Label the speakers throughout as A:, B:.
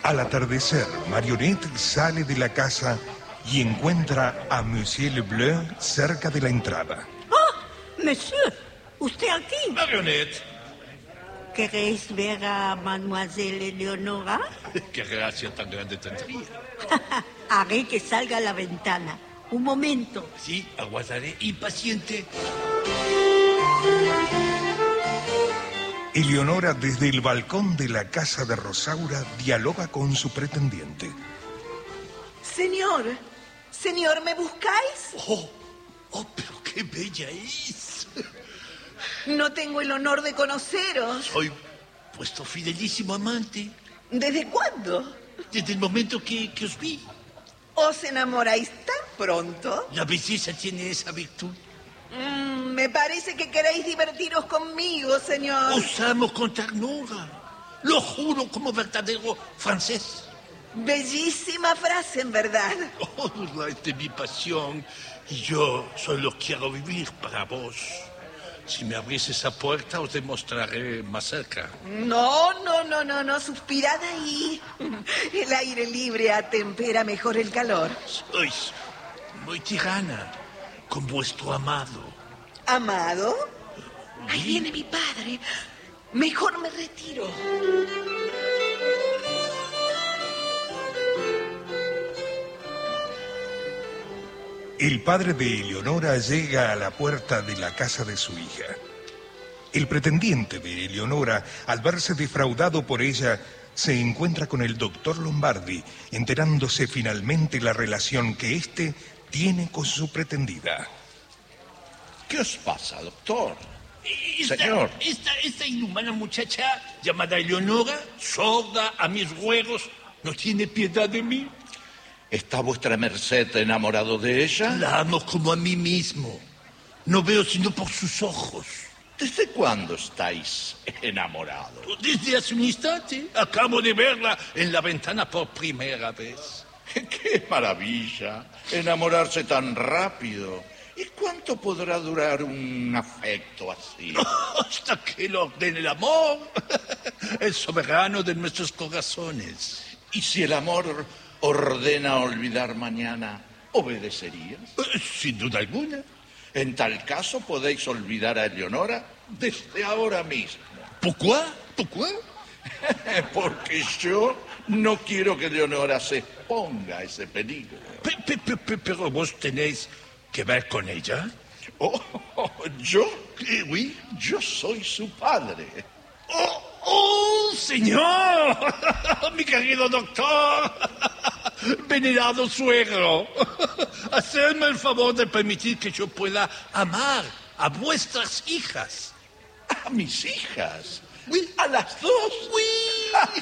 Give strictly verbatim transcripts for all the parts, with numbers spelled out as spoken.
A: Al atardecer, Marionette sale de la casa y encuentra a Monsieur Leblanc cerca de la entrada.
B: ¡Oh, monsieur! ¿Usted aquí?
C: Marionette.
B: ¿Queréis ver a Mademoiselle Eleonora?
C: Qué gracia tan grande tendría.
B: Haré que salga a la ventana. Un momento.
C: Sí, aguardaré impaciente.
A: Eleonora, desde el balcón de la casa de Rosaura, dialoga con su pretendiente.
D: Señor, señor, ¿me buscáis?
C: Oh, oh, pero qué bella es.
D: No tengo el honor de conoceros.
C: Soy vuestro fidelísimo amante.
D: ¿Desde cuándo?
C: Desde el momento que, que os vi.
D: ¿Os enamoráis tan pronto?
C: La belleza tiene esa virtud.
D: Mm, me parece que queréis divertiros conmigo, señor.
C: Os amo con ternura. Lo juro como verdadero francés.
D: Bellísima frase, en verdad.
C: Oh, es de mi pasión. Y yo solo quiero vivir para vos. Si me abrís esa puerta, os demostraré más cerca.
D: No, no, no, no, no. Suspirad ahí. El aire libre atempera mejor el calor.
C: Sois muy tirana con vuestro amado.
D: ¿Amado? Ahí viene mi padre. Mejor me retiro.
A: El padre de Eleonora llega a la puerta de la casa de su hija. El pretendiente de Eleonora, al verse defraudado por ella, se encuentra con el doctor Lombardi, enterándose finalmente la relación que éste tiene con su pretendida.
E: ¿Qué os pasa, doctor?
C: Esta,
E: Señor.
C: Esta, esta inhumana muchacha llamada Eleonora, sorda a mis ruegos, ¿no tiene piedad de mí?
E: ¿Está vuestra merced enamorado de ella?
C: La amo como a mí mismo. No veo sino por sus ojos.
E: ¿Desde cuándo estáis enamorados?
C: Desde hace un instante. Acabo de verla en la ventana por primera vez.
E: ¡Qué maravilla! Enamorarse tan rápido. ¿Y cuánto podrá durar un afecto así?
C: Hasta que lo ordene el amor. El soberano de nuestros corazones.
E: ¿Y si el amor ordena olvidar mañana, obedecerías?
C: Sin duda alguna.
E: En tal caso podéis olvidar a Eleonora desde ahora mismo.
C: ¿Por qué? ¿Por qué?
E: Porque yo no quiero que Eleonora se exponga a ese peligro.
C: Pe- pe- pe- pe- Pero vos tenéis que ver con ella.
E: Oh, oh, ¿yo?
C: Eh, oui.
E: Yo soy su padre.
C: ¡Oh, oh, señor! Mi querido doctor. Venerado suegro. Hacedme el favor de permitir que yo pueda amar a vuestras hijas.
E: ¿A mis hijas?
C: Oui.
E: ¿A las dos?
C: Oui.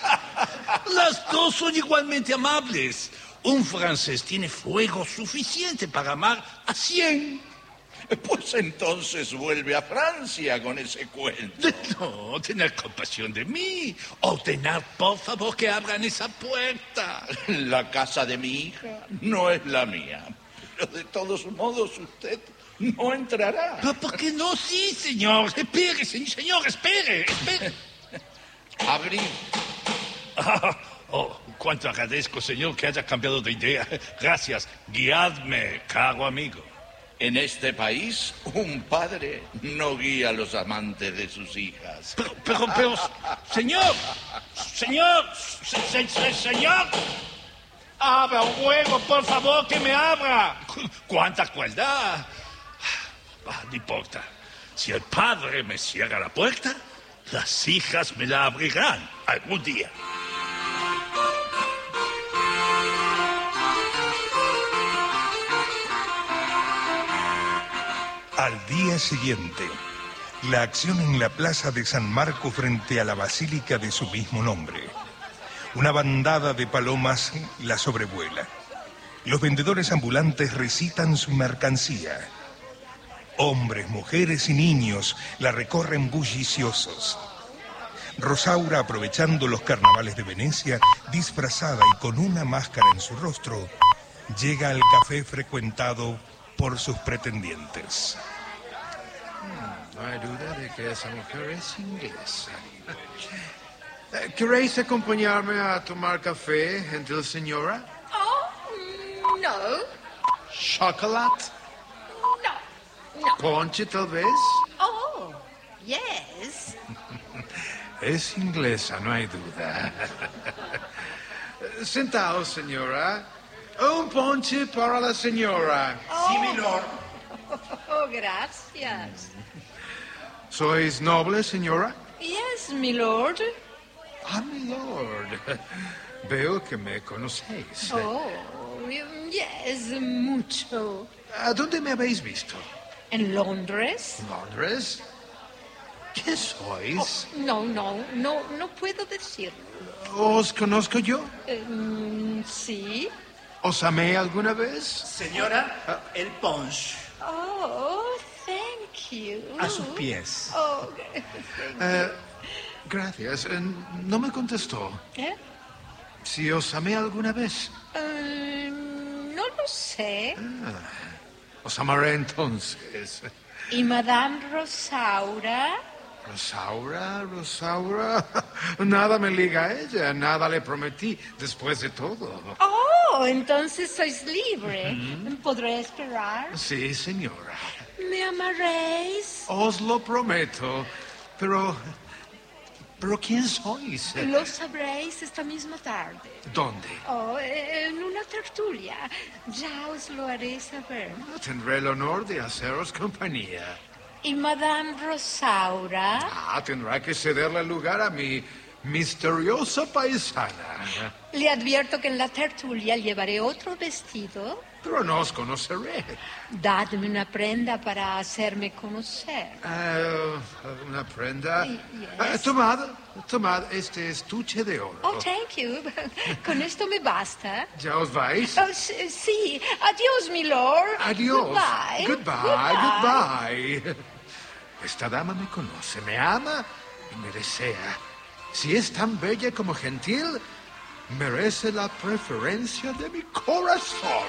C: Las dos son igualmente amables. Un francés tiene fuego suficiente para amar a cien.
E: Pues entonces vuelve a Francia con ese cuento.
C: No, tener compasión de mí. Ordenar, por favor, que abran esa puerta.
E: La casa de mi hija no es la mía. Pero de todos modos usted no entrará.
C: ¿Pero por qué no? Sí, señor. Espere, señor, espere, espere.
E: Abrí.
C: Ah, oh, cuánto agradezco, señor, que haya cambiado de idea. Gracias. Guiadme, caro amigo.
E: En este país, un padre no guía a los amantes de sus hijas.
C: Pero, pero, pero, señor, señor, se, se, se, señor. Abra, ruego, por favor, que me abra. ¡Cuánta crueldad! Ah, no importa. Si el padre me cierra la puerta, las hijas me la abrirán algún día.
A: Al día siguiente, la acción en la plaza de San Marco frente a la basílica de su mismo nombre. Una bandada de palomas la sobrevuela. Los vendedores ambulantes recitan su mercancía. Hombres, mujeres y niños la recorren bulliciosos. Rosaura, aprovechando los carnavales de Venecia, disfrazada y con una máscara en su rostro, llega al café frecuentado por sus pretendientes.
F: No hay duda de que esa mujer es inglesa. Eh, ¿Queréis acompañarme a tomar café, gentil señora?
B: Oh, mm, no.
F: ¿Chocolate?
B: No. No.
F: ¿Ponche, tal vez?
B: Oh, yes.
F: Es inglesa, no hay duda. Sentaos, señora. Un ponche para la señora.
C: Sí, milord.
B: Oh, gracias.
F: ¿Sois noble, señora?
B: Yes, my lord.
F: Ah, mi lord. Veo que me conocéis.
B: Oh, yes, mucho.
F: ¿A dónde me habéis visto?
B: ¿En Londres?
F: ¿Londres? ¿Qué sois?
B: No, no, no, no puedo decirlo.
F: ¿Os conozco yo?
B: Eh, mm, sí.
F: ¿Os amé alguna vez?
C: Señora, el punch.
B: Oh, thank you.
C: A sus pies.
B: Oh,
F: Eh, gracias. Eh, no me contestó.
B: ¿eh?
F: Si os amé alguna vez.
B: Eh, no lo sé.
F: Os amaré entonces.
B: ¿Y Madame Rosaura?
F: Rosaura, Rosaura. Nada me liga a ella, nada le prometí después de todo.
B: Oh, entonces sois libre. ¿Podré esperar?
F: Sí, señora.
B: ¿Me amaréis?
F: Os lo prometo. Pero. ¿Pero quién sois?
B: Lo sabréis esta misma tarde.
F: ¿Dónde?
B: Oh, en una tertulia. Ya os lo haré saber.
F: Tendré el honor de haceros compañía.
B: ¿Y Madame Rosaura?
F: Ah, tendrá que cederle el lugar a mi misteriosa paisana.
B: Le advierto que en la tertulia llevaré otro vestido.
F: Pero no os conoceré.
B: Dadme una prenda para hacerme conocer.
F: Eh, una prenda.
B: Yes.
F: Eh, tomad, tomad este estuche de oro.
B: Oh, thank you. Con esto me basta.
F: ¿Ya os vais?
B: Oh, sí, sí. Adiós, mi lord.
F: Adiós.
B: Goodbye.
F: Goodbye, goodbye. Esta dama me conoce, me ama y me desea. Si es tan bella como gentil, merece la preferencia de mi corazón.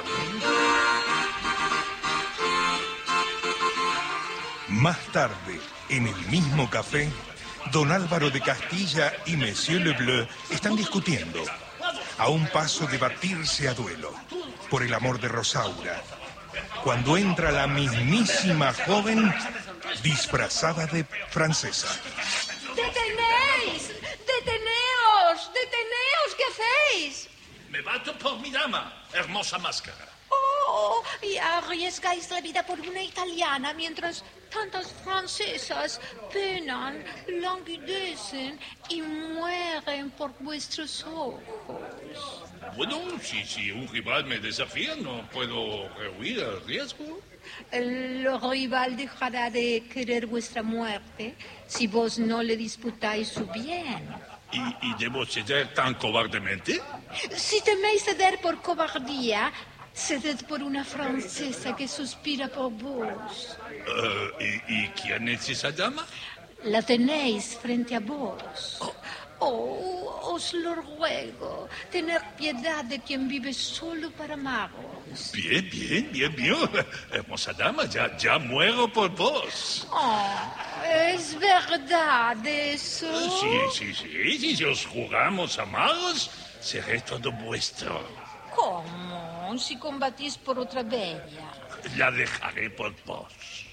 A: Más tarde, en el mismo café, don Álvaro de Castilla y Monsieur Lebleu están discutiendo, a un paso de batirse a duelo, por el amor de Rosaura, cuando entra la mismísima joven disfrazada de francesa.
B: ¡Detenéis! ¡Deteneos! ¡Deteneos! ¿Qué hacéis?
C: Me bato por mi dama. Hermosa máscara.
B: Oh, y arriesgáis la vida por una italiana mientras tantas francesas penan, languidecen y mueren por vuestros ojos.
C: Bueno, si, si un rival me desafía, no puedo rehuir el riesgo.
B: El rival dejará de querer vuestra muerte si vos no le disputáis su bien.
C: ¿Y, y debo ceder tan cobardemente?
B: Si teméis ceder por cobardía, ceded por una francesa que suspira por vos.
C: Uh, ¿y, ¿Y quién es esa dama?
B: La tenéis frente a vos. Oh, os lo ruego, tener piedad de quien vive solo para amaros.
C: Bien, bien, bien, bien. Hermosa dama, ya, ya muero por vos.
B: Oh, ¿es verdad eso?
C: Sí, sí, sí, sí, si os juramos amaros, seré todo vuestro.
B: ¿Cómo? Si combatís por otra bella.
C: La dejaré por vos.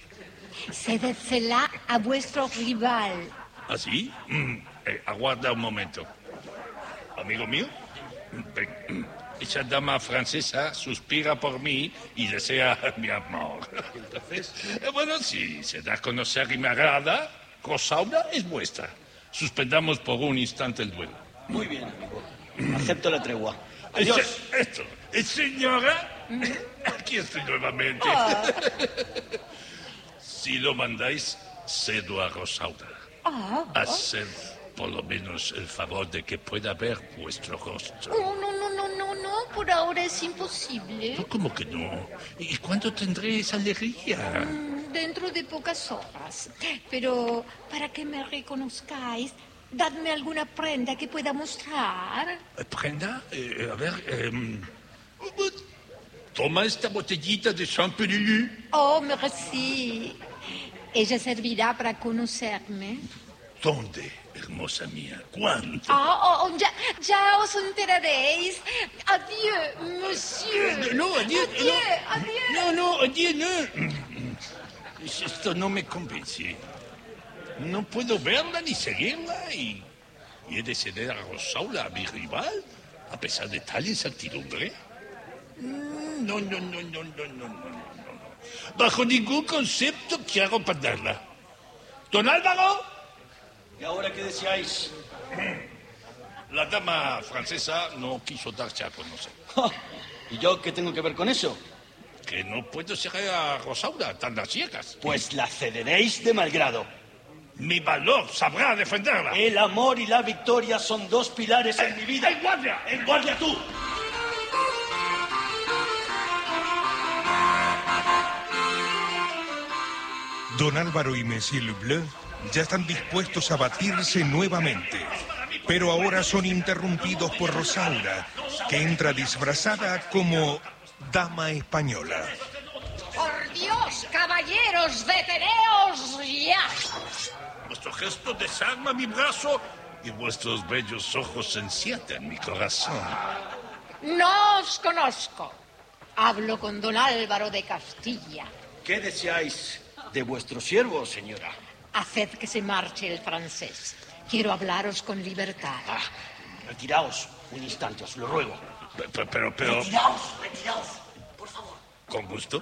B: Cédedsela a vuestro rival.
C: ¿Así? Mm, eh, aguarda un momento. Amigo mío, ven. Esa dama francesa suspira por mí y desea mi amor. Entonces, eh, bueno, si se da a conocer y me agrada, Rosaura es vuestra. Suspendamos por un instante el duelo.
G: Muy bien, amigo. Acepto la tregua.
C: Adiós.
G: Adiós.
C: Esto, ¿es señora? Aquí estoy nuevamente.
B: Ah.
C: Si lo mandáis, cedo a Rosaura.
B: Ah.
C: Haced por lo menos el favor de que pueda ver vuestro rostro.
B: Oh, no, no, no, no, no, por ahora es imposible.
C: ¿Cómo que no? ¿Y cuándo tendré esa alegría?
B: Mm, Dentro de pocas horas. Pero para que me reconozcáis, dadme alguna prenda que pueda mostrar.
C: ¿Prenda? Eh, a ver... Eh, toma esta botellita de Champigny.
B: Oh, merci. Ella servirá para conocerme.
C: ¿Dónde, hermosa mía? ¿Cuándo?
B: Ah, oh, ya, ya os enteraréis. Adiós, monsieur.
C: No, adiós.
B: Adiós, adiós.
C: No, no, adiós, no. Esto no me convence. No puedo verla ni seguirla y, y he de ceder a Rosaura, a mi rival, a pesar de tal incertidumbre. No, no, no, no, no, no, no, no. Bajo ningún concepto quiero perderla. ¿Don Álvaro?
G: ¿Y ahora qué deseáis?
C: La dama francesa no quiso darse a conocer.
G: ¿Y yo qué tengo que ver con eso?
C: Que no puedo seguir a Rosaura tan a ciegas.
G: Pues la cederéis de mal grado.
C: Mi valor sabrá defenderla.
G: El amor y la victoria son dos pilares en mi vida.
C: ¡En guardia!
G: ¡En guardia tú!
A: Don Álvaro y Monsieur Lebleu ya están dispuestos a batirse nuevamente, pero ahora son interrumpidos por Rosaura, que entra disfrazada como dama española.
B: Por Dios, caballeros, deteneos ya.
C: Vuestro gesto desarma mi brazo y vuestros bellos ojos encienden mi corazón.
B: No os conozco. Hablo con don Álvaro de Castilla.
G: ¿Qué deseáis de vuestro siervo, señora?
B: Haced que se marche el francés. Quiero hablaros con libertad.
G: Ah, retiraos un instante, os lo ruego.
C: Pero, pero, pero...
G: Retiraos, retiraos, por favor.
C: ¿Con gusto?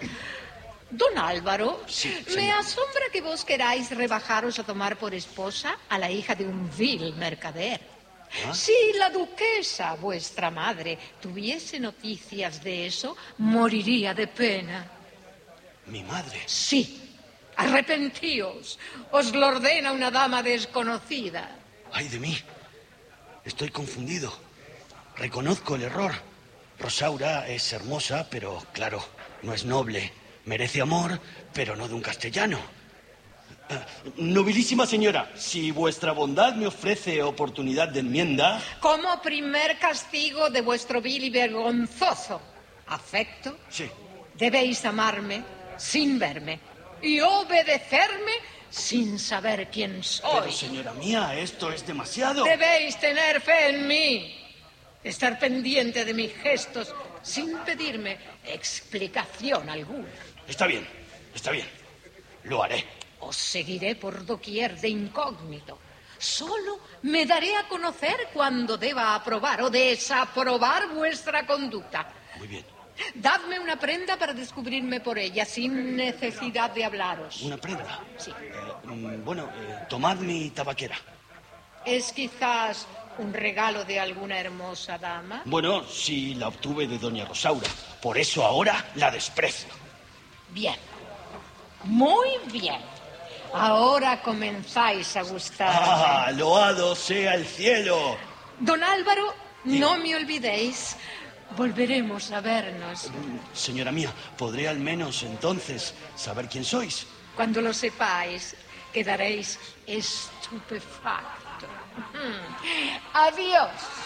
B: Don Álvaro,
G: Sí,
B: me
G: señor.
B: asombra que vos queráis rebajaros a tomar por esposa a la hija de un vil mercader.
G: ¿Ah?
B: Si la duquesa, vuestra madre, tuviese noticias de eso, moriría de pena.
G: Mi madre.
B: Sí, arrepentíos. Os lo ordena una dama desconocida.
G: ¡Ay de mí! Estoy confundido. Reconozco el error. Rosaura es hermosa, pero, claro, no es noble. Merece amor, pero no de un castellano. Eh, nobilísima señora, si vuestra bondad me ofrece oportunidad de enmienda...
B: Como primer castigo de vuestro vil y vergonzoso afecto,
G: Sí.
B: debéis amarme sin verme y obedecerme sin saber quién soy.
G: Pero, señora mía, esto es demasiado.
B: Debéis tener fe en mí, estar pendiente de mis gestos sin pedirme explicación alguna.
G: Está bien, está bien. Lo haré.
B: Os seguiré por doquier de incógnito. Solo me daré a conocer cuando deba aprobar o desaprobar vuestra conducta.
G: Muy bien.
B: Dadme una prenda para descubrirme por ella, sin necesidad de hablaros.
G: ¿Una prenda?
B: Sí.
G: Eh, mm, bueno, eh, tomad mi tabaquera.
B: ¿Es quizás un regalo de alguna hermosa dama?
G: Bueno, sí, la obtuve de doña Rosaura. Por eso ahora la desprecio.
B: Bien. Muy bien. Ahora comenzáis a gustarme.
G: ¡Ah, loado sea el cielo!
B: Don Álvaro, no me olvidéis. Volveremos a vernos.
G: Mm, Señora mía, ¿podré al menos entonces saber quién sois?
B: Cuando lo sepáis, quedaréis estupefacto. Mm. Adiós.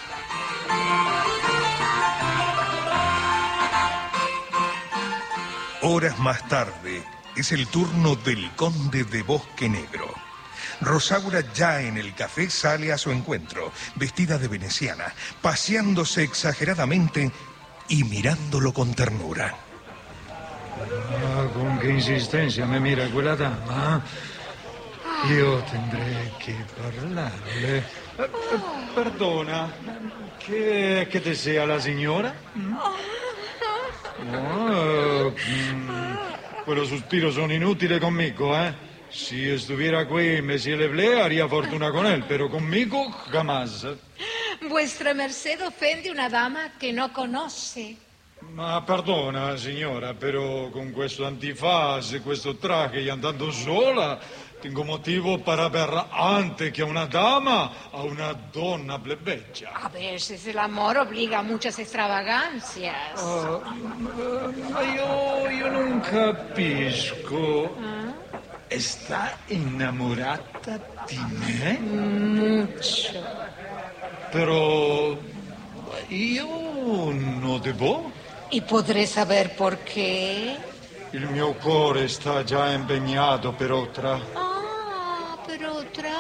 A: Horas más tarde, es el turno del conde de Bosque Negro. Rosaura, ya en el café, sale a su encuentro, vestida de veneciana, paseándose exageradamente y mirándolo con ternura.
H: Ah, con qué insistencia me mira quella dama. Io tendré que parlarle. Eh, eh, perdona, ¿qué, qué desea la señora? Oh, mm, quellos suspiros son inútiles conmigo, ¿eh? Si estuviera aquí Monsieur Lebleu, haría fortuna con él, pero conmigo jamás.
B: Vuestra merced ofende una dama que no conoce.
H: Ma perdona, signora, però con questo antifaz e questo traje y andando sola, tengo motivo para ver antes que a una dama, a una donna plebeggia.
B: A veces el amor obliga a muchas extravagancias.
H: Ah, ma io, io non capisco. ¿Está enamorata di me?
B: Mucho.
H: Pero io no devo.
B: ¿Y podré saber por qué?
H: Il mio cuore sta già impegnato per otra.
B: Ah, per otra.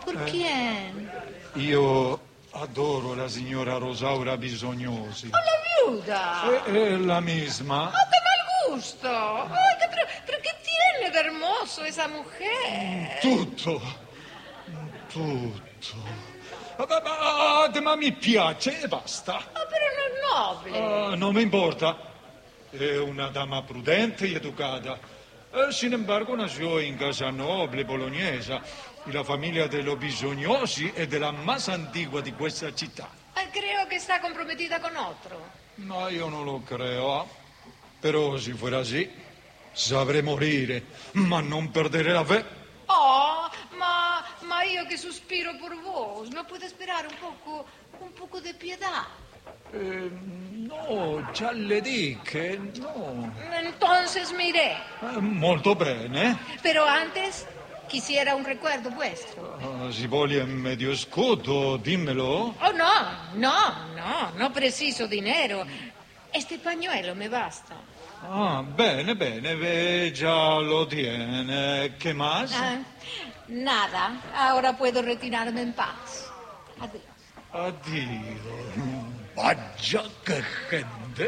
B: ¿Por
H: Eh.
B: quién?
H: Io adoro la signora Rosaura Bisognosi.
B: ¡Oh, la viuda!
H: È, è la misma.
B: ¡Oh, qué mal gusto! ¡Ay, qué- pero, pero qué tiene de hermoso esa mujer!
H: Tutto. Tutto. Ma, ma- ma- ma mi piace e basta.
B: Ah, pero no es noble.
H: Ah, non mi importa. È una dama prudente y educada. Eh, sin embargo, nació en casa noble bolognesa y la familia de los Bisognosi è della más antigua di questa città.
B: Ay, creo que está comprometida con otro.
H: No, io non lo creo. Però se fuera así, sabré morire, ma non perdere la fe.
B: Oh, ma, ma io che sospiro por vos, ¿no puede esperar un poco, un poco de piedad?
H: Eh, no, già le diche, no.
B: Entonces me iré.
H: Eh, molto bene.
B: Pero antes quisiera un recuerdo vuestro.
H: Ah, si vuole medio scudo, dimmelo.
B: Oh, no, no, no, no preciso dinero. Este pañuelo me basta.
H: Ah, bene, bene, ve, già lo tiene. Che más?
B: Ah, nada, ahora puedo retirarme en paz. Adiós.
H: Addio. Vaggia che gente.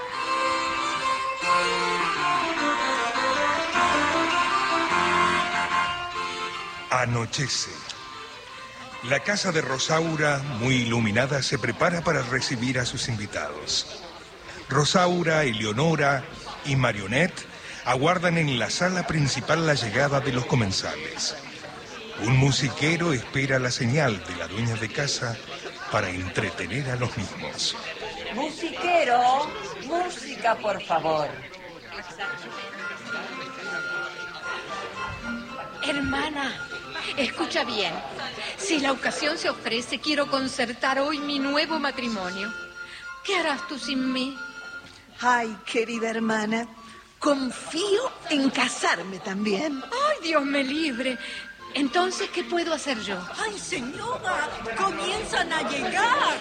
A: Anochece. La casa de Rosaura, muy iluminada, se prepara para recibir a sus invitados. Rosaura, Eleonora y Marionette aguardan en la sala principal la llegada de los comensales. Un musiquero espera la señal de la dueña de casa para entretener a los mismos.
D: Musiquero, música, por favor.
B: Hermana, escucha bien. Si la ocasión se ofrece, quiero concertar hoy mi nuevo matrimonio. ¿Qué harás tú sin mí?
D: Ay, querida hermana, confío en casarme también.
B: Ay, Dios me libre. Entonces, ¿qué puedo hacer yo?
I: ¡Ay, señora! ¡Comienzan a llegar!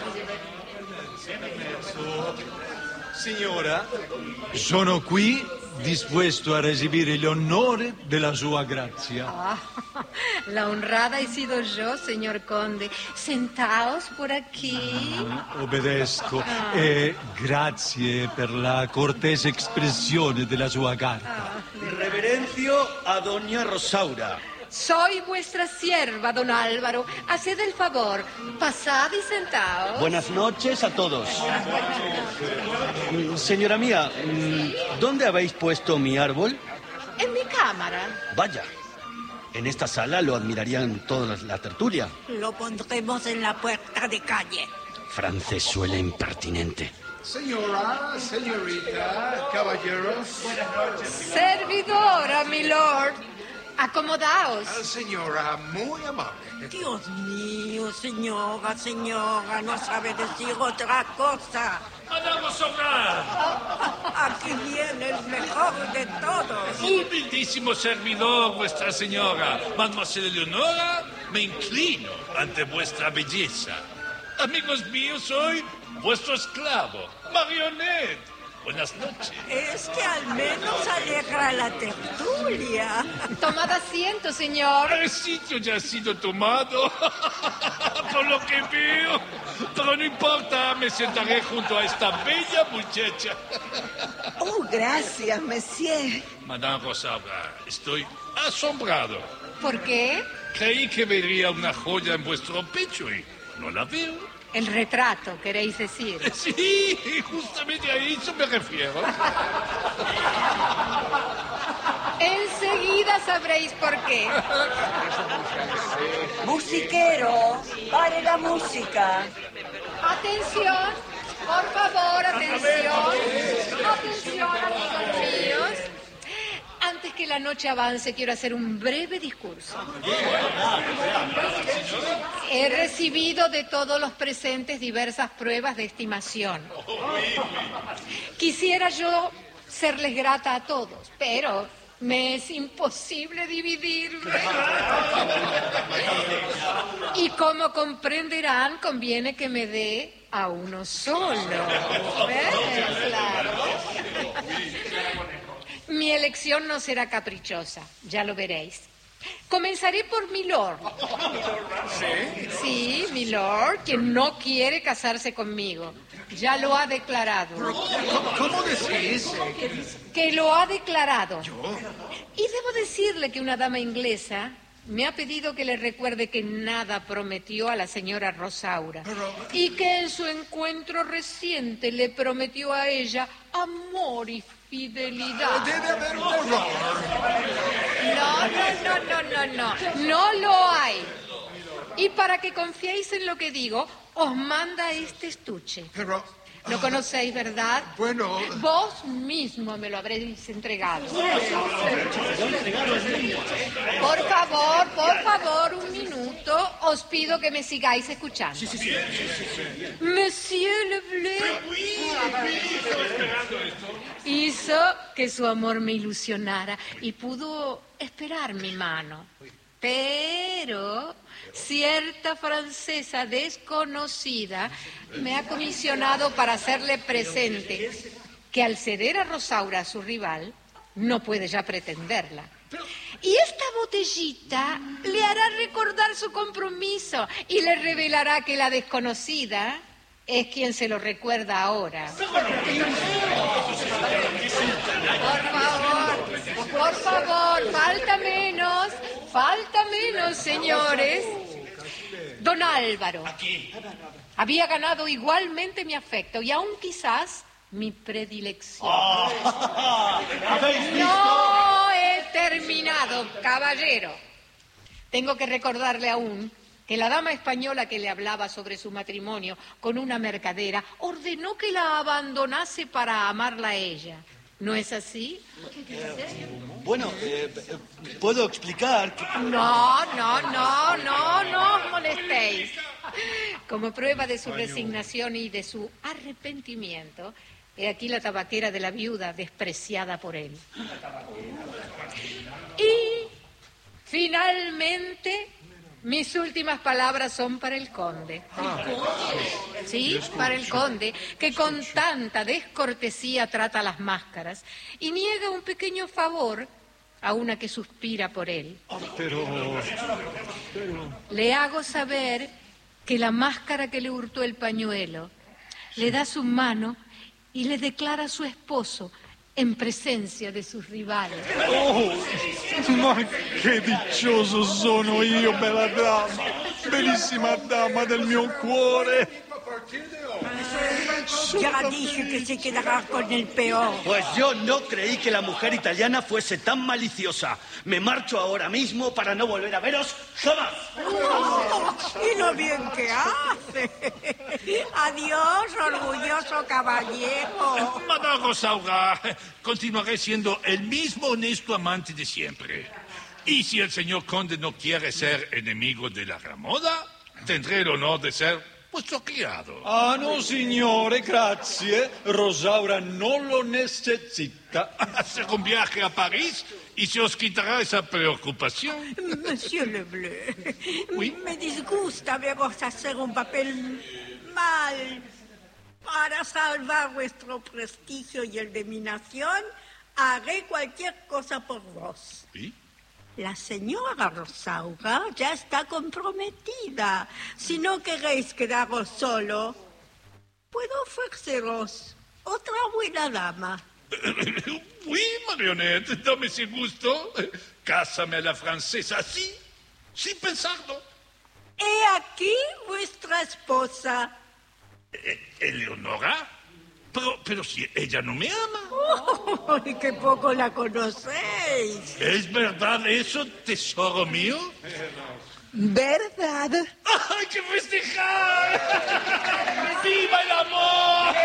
H: Signora, sono qui dispuesto a recibire l'onore della sua grazia.
B: Ah, la honrada he sido yo, señor conde. Sentaos por aquí.
H: Obbedisco
B: Ah.
H: e grazie per la cortese espressione della sua carta.
G: Reverencio a doña Rosaura.
B: Soy vuestra sierva, don Álvaro. Haced el favor, pasad y sentaos.
G: Buenas noches a todos. Mm, Señora mía, mm, ¿dónde habéis puesto mi árbol?
B: En mi cámara.
G: Vaya, en esta sala lo admirarían toda la tertulia.
I: Lo pondremos en la puerta de calle.
G: Francés suele impertinente.
F: Señora, señorita, caballeros.
B: Servidora, mi lord. Acomodaos.
F: Ah, señora, muy amable.
I: Dios mío, señora, señora, no sabe decir otra cosa.
C: Madame Rosaura,
I: Aquí viene el mejor de todos.
C: humildísimo servidor, vuestra señora. Mademoiselle Eleonora, me inclino ante vuestra belleza. Amigos míos, soy vuestro esclavo, Marionette. Buenas noches.
I: Este al menos alegra la tertulia.
B: Tomad asiento, señor.
C: El sitio ya ha sido tomado, por lo que veo. Pero no importa, me sentaré junto a esta bella muchacha.
D: Oh, gracias, monsieur.
C: Madame Rosaura, estoy asombrado.
B: ¿Por qué?
C: Creí que vería una joya en vuestro pecho y no la veo.
B: El retrato, queréis decir.
C: Sí, justamente a eso me refiero.
B: Enseguida sabréis por qué.
D: Musiquero, pare la música.
B: Atención, por favor, atención. Atención, amigos míos. Antes que la noche avance, quiero hacer un breve discurso. He recibido de todos los presentes diversas pruebas de estimación. Quisiera yo serles grata a todos, pero me es imposible dividirme. Y como comprenderán, conviene que me dé a uno solo. ¿Ves? Claro. Mi elección no será caprichosa, ya lo veréis. Comenzaré por Milord.
F: ¿Sí?
B: Sí, Milord, quien no quiere casarse conmigo. Ya lo ha declarado.
F: ¿Cómo, cómo decís?
B: Que lo ha declarado.
F: ¿Yo?
B: Y debo decirle que una dama inglesa me ha pedido que le recuerde que nada prometió a la señora Rosaura.
F: Pero...
B: y que en su encuentro reciente le prometió a ella amor y fidelidad.
F: Debe haber un error.
B: No, no, no, no, no, no. No lo hay. Y para que confiéis en lo que digo, os manda este estuche.
F: Pero...
B: Lo conocéis, ¿verdad?
F: Bueno...
B: Vos mismo me lo habréis entregado. Por favor, por favor, un minuto. Os pido que me sigáis escuchando.
G: Sí, sí, sí.
B: Monsieur Leblé hizo que su amor me ilusionara y pudo esperar mi mano. Pero cierta francesa desconocida me ha comisionado para hacerle presente que al ceder a Rosaura a su rival, no puede ya pretenderla. Y esta botellita le hará recordar su compromiso y le revelará que la desconocida es quien se lo recuerda ahora. Por favor, por favor, falta menos, falta menos, señores. Don Álvaro había ganado igualmente mi afecto y aún quizás mi predilección. No he terminado, caballero. Tengo que recordarle aún que la dama española que le hablaba sobre su matrimonio con una mercadera ordenó que la abandonase para amarla a ella. ¿No es así?
G: Bueno, eh, ¿puedo explicar? Que...
B: No, no, no, no, no os molestéis. Como prueba de su resignación y de su arrepentimiento, he aquí la tabaquera de la viuda despreciada por él. Y, finalmente, mis últimas palabras son para el conde. Sí, para el conde, que con tanta descortesía trata las máscaras y niega un pequeño favor a una que suspira por él.
H: Pero... pero...
B: Le hago saber que la máscara que le hurtó el pañuelo le da su mano y le declara a su esposo en presencia de sus rivales.
H: Oh, ma che diccioso sono io, bella dama, bellissima dama del mio cuore.
I: Ya dije que se quedará con el peor.
G: Pues yo no creí que la mujer italiana fuese tan maliciosa. Me marcho ahora mismo para no volver a veros jamás.
I: Oh, y lo bien que hace. Adiós, orgulloso caballero.
C: Madame Rosaura, continuaré siendo el mismo honesto amante de siempre. Y si el señor conde no quiere ser enemigo de la Ramoda, tendré el honor de ser vuestro criado.
H: Ah, no, signore, grazie. Rosaura no lo necesita.
C: Hacer un viaje a París y se os quitará esa preocupación.
I: Monsieur Leblé,
C: Oui.
I: me disgusta veros hacer un papel mal. Para salvar vuestro prestigio y el de mi nación, haré cualquier cosa por vos.
C: ¿Sí?
I: La señora Rosaura ya está comprometida. Si no queréis quedaros solo, puedo ofreceros otra buena dama.
C: Oui, Marionette, dame ese gusto. Cásame a la francesa así, sin pensarlo.
I: He aquí vuestra esposa.
C: Eh, ¿Eleonora? Pero, pero si ella no me ama.
I: ¡Oh, qué poco la conocéis!
C: ¿Es verdad eso, tesoro mío?
D: ¿Verdad?
C: ¡Hay que festejar! ¡Viva el amor!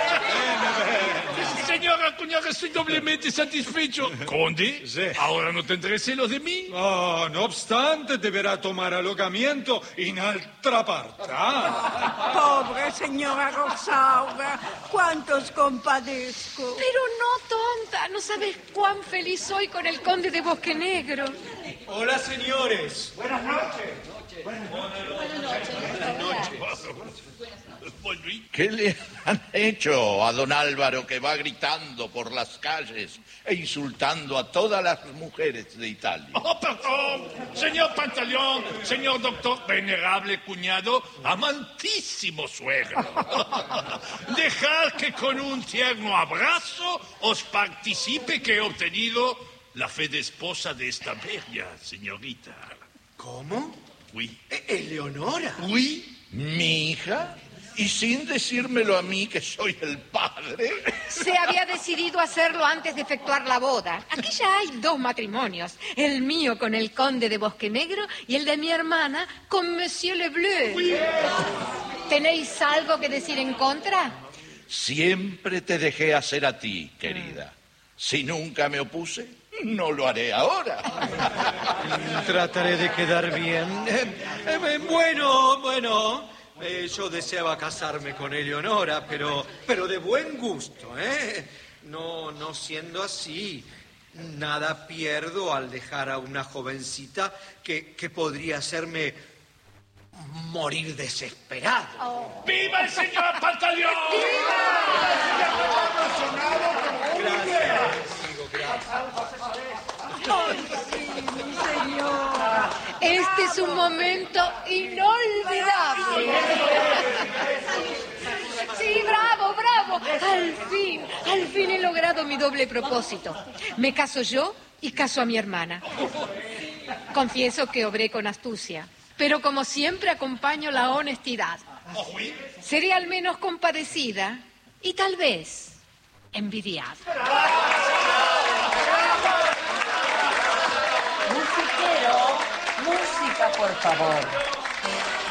C: Señora cuñada, estoy doblemente satisfecho. Conde,
H: Sí.
C: ¿ahora no tendré celos de mí?
H: Oh, no obstante, deberá tomar alojamiento en altra parte. Ah.
I: Pobre señora Rosaura, cuántos compadezco.
B: Pero no, tonta, no sabes cuán feliz soy con el conde de Bosque Negro.
J: Hola, señores.
C: Volveré
E: ¿Qué le han hecho a don Álvaro, que va gritando por las calles e insultando a todas las mujeres de Italia?
C: Oh, perdón, señor Pantaleón, señor doctor, venerable cuñado, amantísimo suegro. Dejad que con un tierno abrazo os participe que he obtenido la fe de esposa de esta bella señorita.
J: ¿Cómo?
C: Oui.
J: ¿Eleonora?
E: ¿Oui? ¿Mi hija? ¿Y sin decírmelo a mí, que soy el padre?
B: Se había decidido hacerlo antes de efectuar la boda. Aquí ya hay dos matrimonios. El mío con el conde de Bosque Negro y el de mi hermana con Monsieur Le Bleu. Oui. ¿Tenéis algo que decir en contra?
E: Siempre te dejé hacer a ti, querida. Si nunca me opuse, no lo haré ahora.
J: Trataré de quedar bien. Eh, eh, bueno, bueno... Eh, yo deseaba casarme con Eleonora, pero, pero de buen gusto, ¿eh? No, no siendo así, nada pierdo al dejar a una jovencita que, que podría hacerme morir desesperado.
B: Oh.
C: ¡Viva el señor Pantaleón!
J: Gracias, amigo, gracias.
B: ¡Ay, sí, mi señor! Este es un momento inolvidable. Sí, bravo, bravo. Al fin, al fin he logrado mi doble propósito. Me caso yo y caso a mi hermana. Confieso que obré con astucia, pero como siempre acompaño la honestidad. Seré al menos compadecida y tal vez envidiada.
D: Musiquero, música, por favor.